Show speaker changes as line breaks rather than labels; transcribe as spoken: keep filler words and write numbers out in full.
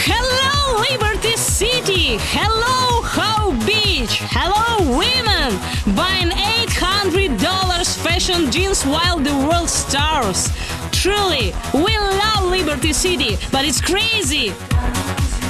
Hello, Liberty City! Hello, How Beach! Hello, women! Buying eight hundred dollars fashion jeans while the world starves. Truly, we love Liberty City, but it's crazy!